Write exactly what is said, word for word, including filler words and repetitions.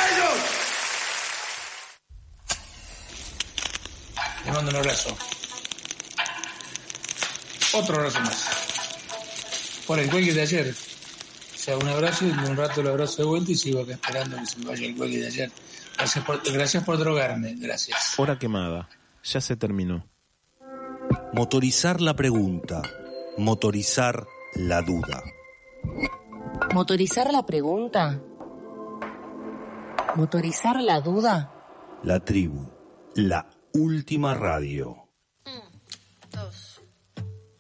ellos! Le mando un abrazo. Otro abrazo más. Por el cuelgue de ayer. O sea, un abrazo y un rato lo abrazo de vuelta y sigo acá esperando que se me vaya el cuelgue de ayer. Gracias por, gracias por drogarme. Gracias. Hora quemada. Ya se terminó. Motorizar la pregunta. Motorizar la duda. ¿Motorizar la pregunta? ¿Motorizar la duda? La tribu. La última radio. Un, dos.